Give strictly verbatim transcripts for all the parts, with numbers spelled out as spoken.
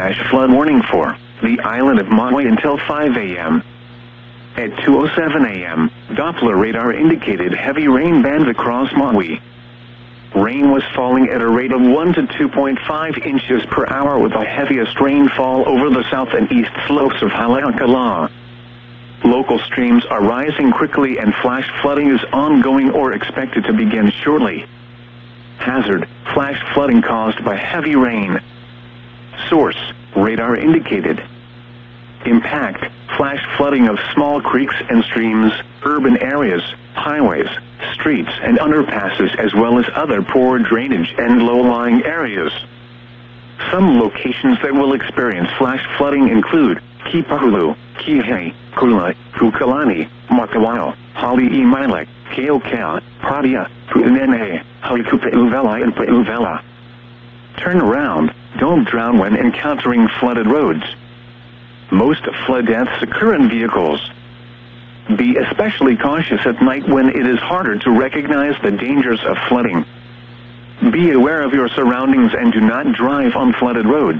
flash flood warning for the island of Maui until five a.m. At two oh seven a.m., Doppler radar indicated heavy rain bands across Maui. Rain was falling at a rate of one to two point five inches per hour, with the heaviest rainfall over the south and east slopes of Haleakala. Local streams are rising quickly and flash flooding is ongoing or expected to begin shortly. Hazard: flash flooding caused by heavy rain. Source: radar indicated. Impact: flash flooding of small creeks and streams, urban areas, highways, streets and underpasses, as well as other poor drainage and low-lying areas. Some locations that will experience flash flooding include Kipahulu, Kihei, Kula, Kukalani, Makawao, Hali'imailek, Keokea, Pradia, Pu'unene, Halikupe'uvela and Pe'uvela. Turn around, don't drown when encountering flooded roads. Most flood deaths occur in vehicles. Be especially cautious at night when it is harder to recognize the dangers of flooding. Be aware of your surroundings and do not drive on flooded roads.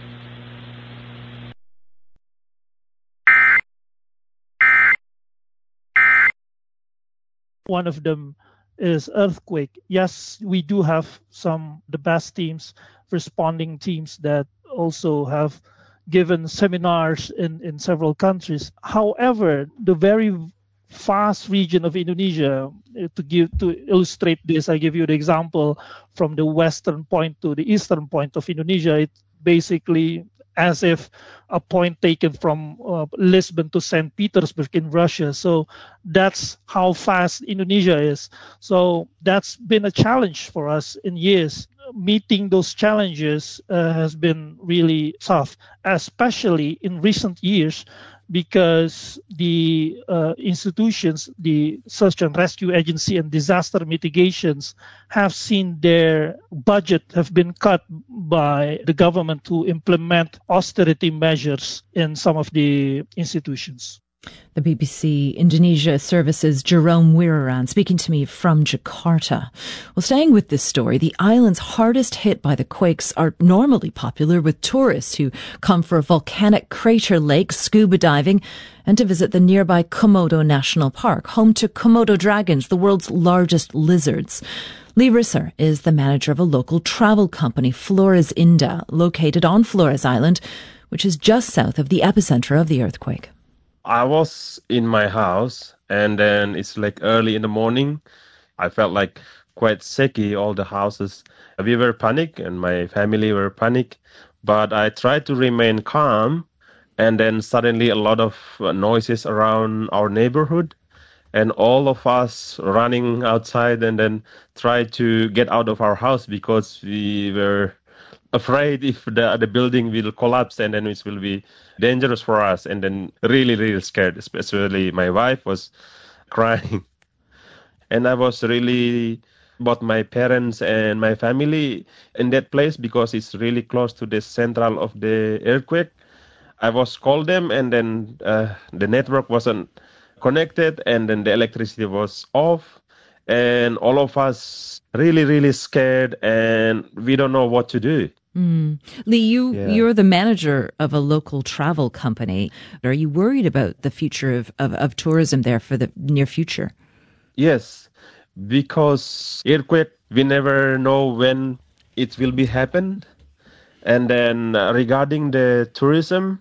One of them is earthquake. Yes, we do have some the best teams, responding teams that also have given seminars in, in several countries. However, the very vast region of Indonesia, to give to illustrate this, I give you the example from the western point to the eastern point of Indonesia. It's basically as if a point taken from uh, Lisbon to Saint Petersburg in Russia. So that's how fast Indonesia is. So that's been a challenge for us in years. Meeting those challenges uh, has been really tough, especially in recent years, because the uh, institutions, the search and rescue agency and disaster mitigations have seen their budget have been cut by the government to implement austerity measures in some of the institutions. The B B C Indonesia Service's Jerome Wiraran speaking to me from Jakarta. Well, staying with this story, the islands hardest hit by the quakes are normally popular with tourists who come for volcanic crater lakes, scuba diving, and to visit the nearby Komodo National Park, home to Komodo dragons, the world's largest lizards. Lee Risser is the manager of a local travel company, Flores Indah, located on Flores Island, which is just south of the epicenter of the earthquake. I was in my house, and then it's like early in the morning. I felt like quite shaky, all the houses. We were panicked, and my family were panicked. But I tried to remain calm, and then suddenly a lot of noises around our neighborhood, and all of us running outside and then tried to get out of our house because we were afraid if the the building will collapse and then it will be dangerous for us, and then really, really scared, especially my wife was crying. And I was really about my parents and my family in that place because it's really close to the central of the earthquake. I was called them, and then uh, the network wasn't connected, and then the electricity was off, and all of us really, really scared, and we don't know what to do. Mm. Lee, you, Yeah. you're the manager of a local travel company. Are you worried about the future of, of, of tourism there for the near future? Yes, because earthquake, we never know when it will be happened. And then uh, regarding the tourism,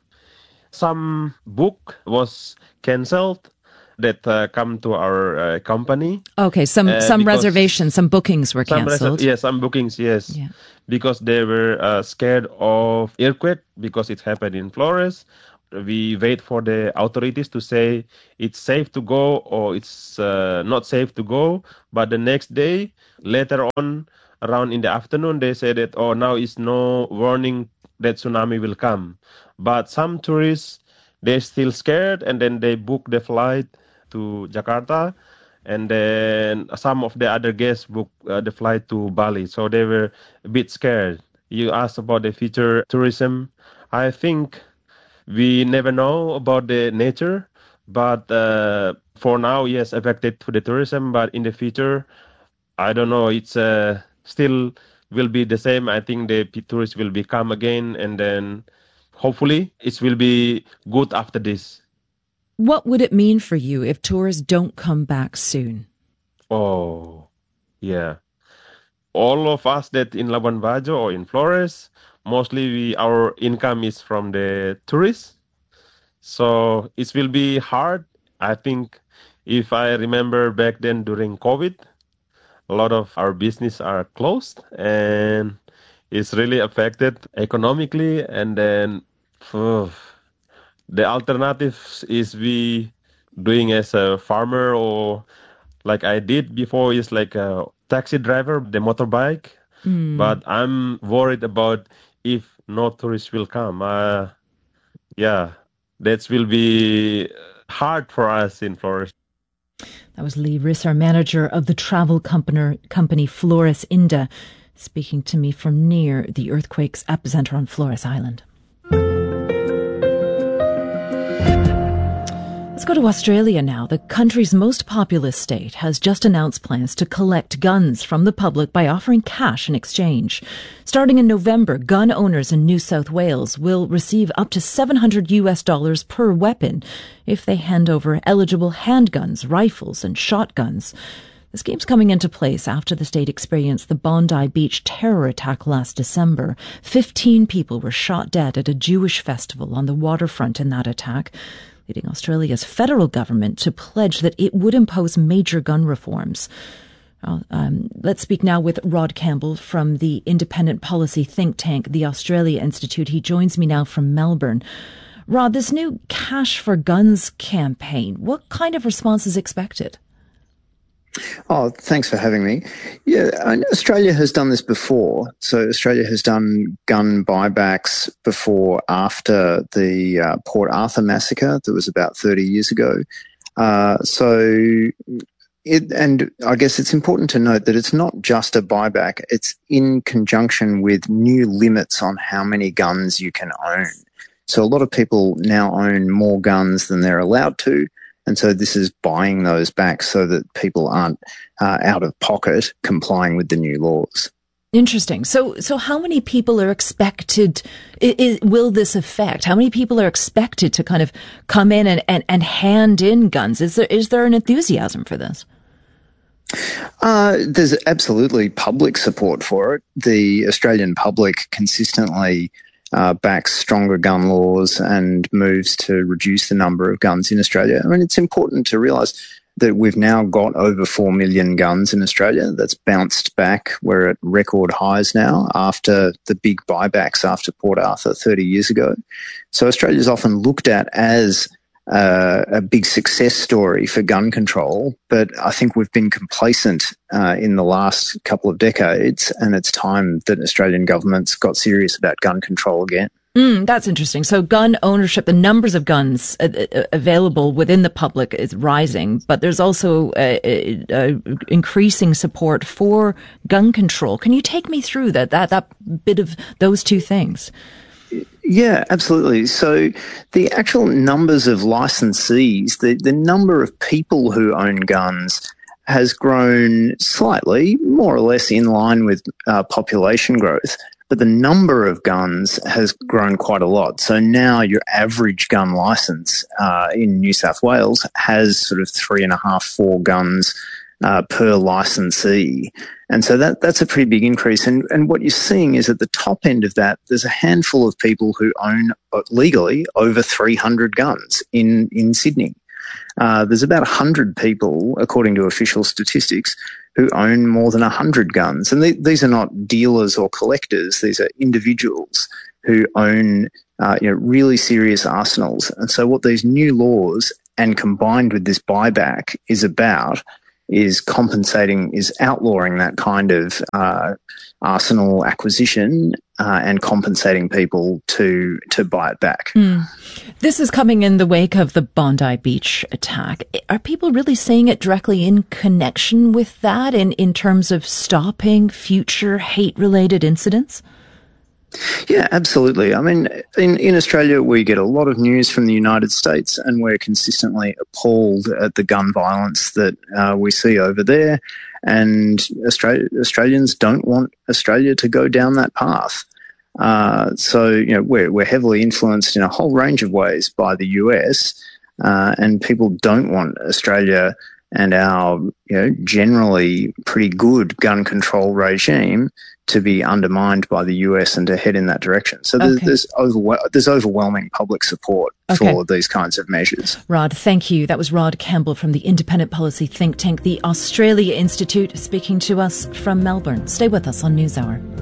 some book was cancelled that uh, come to our uh, company. Okay, some Uh, some because reservations, some bookings were Some cancelled. reser- yes, some bookings, yes. Yeah. Because they were uh, scared of earthquake because it happened in Flores. We wait for the authorities to say it's safe to go or it's uh, not safe to go. But the next day, later on, around in the afternoon, they said that, oh, now is no warning that tsunami will come. But some tourists, they're still scared, and then they book the flight to Jakarta. And then some of the other guests booked uh, the flight to Bali. So they were a bit scared. You asked about the future tourism. I think we never know about the nature. But uh, for now, yes, affected to the tourism. But in the future, I don't know. It's uh, still will be the same. I think the p- tourists will become again. And then hopefully it will be good after this. What would it mean for you if tourists don't come back soon? Oh, yeah. All of us that in Labuan Bajo or in Flores, mostly we, our income is from the tourists. So it will be hard. I think if I remember back then during COVID, a lot of our business are closed and it's really affected economically. And then uh, the alternatives is we doing as a farmer or like I did before is like a taxi driver, the motorbike. Mm. But I'm worried about if no tourists will come. Uh, yeah, that will be hard for us in Flores. That was Lee Risser, manager of the travel company, company Flores Inda, speaking to me from near the earthquake's epicenter on Flores Island. Let's go to Australia now. The country's most populous state has just announced plans to collect guns from the public by offering cash in exchange. Starting in November, gun owners in New South Wales will receive up to seven hundred US dollars per weapon if they hand over eligible handguns, rifles and shotguns. The scheme's coming into place after the state experienced the Bondi Beach terror attack last December. Fifteen people were shot dead at a Jewish festival on the waterfront in that attack, leading Australia's federal government to pledge that it would impose major gun reforms. Um, let's speak now with Rod Campbell from the independent policy think tank, the Australia Institute. He joins me now from Melbourne. Rod, this new Cash for Guns campaign, what kind of response is expected? Oh, thanks for having me. Yeah, I mean, Australia has done this before. So Australia has done gun buybacks before, after the uh, Port Arthur massacre that was about thirty years ago. Uh, so, it, and I guess it's important to note that it's not just a buyback. It's in conjunction with new limits on how many guns you can own. So a lot of people now own more guns than they're allowed to. And so this is buying those back so that people aren't uh, out of pocket complying with the new laws. Interesting. So, so how many people are expected, is, will this affect? How many people are expected to kind of come in and, and, and hand in guns? Is there, is there an enthusiasm for this? Uh, there's absolutely public support for it. The Australian public consistently Uh, backs stronger gun laws and moves to reduce the number of guns in Australia. I mean, it's important to realise that we've now got over four million guns in Australia. That's bounced back. We're at record highs now after the big buybacks after Port Arthur thirty years ago. So Australia's often looked at as uh, a big success story for gun control, but I think we've been complacent uh, in the last couple of decades, and it's time that Australian governments got serious about gun control again. Mm, that's interesting. So gun ownership, the numbers of guns uh, uh, available within the public is rising, but there's also uh, uh, increasing support for gun control. Can you take me through that, that, that bit of those two things? Yeah, absolutely. So the actual numbers of licensees, the, the number of people who own guns has grown slightly, more or less in line with uh, population growth, but the number of guns has grown quite a lot. So now your average gun license uh, in New South Wales has sort of three and a half, four guns uh, per licensee. And so that that's a pretty big increase. And, and what you're seeing is at the top end of that, there's a handful of people who own legally over three hundred guns in, in Sydney. Uh, there's about one hundred people, according to official statistics, who own more than one hundred guns. And they, these are not dealers or collectors. These are individuals who own uh, you know, really serious arsenals. And so what these new laws, and combined with this buyback, is about is compensating, is outlawing that kind of uh, arsenal acquisition uh, and compensating people to to buy it back. Mm. This is coming in the wake of the Bondi Beach attack. Are people really seeing it directly in connection with that in, in terms of stopping future hate-related incidents? Yeah, absolutely. I mean, in, in Australia, we get a lot of news from the United States, and we're consistently appalled at the gun violence that uh, we see over there. And Australia, Australians don't want Australia to go down that path. Uh, so, you know, we're, we're heavily influenced in a whole range of ways by the U S, uh, and people don't want Australia and our, you know, generally pretty good gun control regime to be undermined by the U S and to head in that direction. So there's, okay. there's, overwhel- there's overwhelming public support okay. for these kinds of measures. Rod, thank you. That was Rod Campbell from the independent policy think tank, the Australia Institute, speaking to us from Melbourne. Stay with us on NewsHour.